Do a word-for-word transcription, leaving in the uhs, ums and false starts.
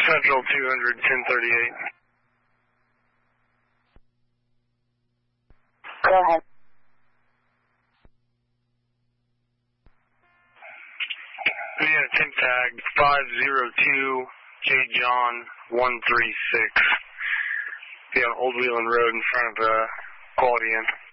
Central two hundred, ten thirty-eight. Go ahead. Yeah, Tim Tag five zero two J John one three six. Be on Old Wheeling Road in front of uh, Quality Inn.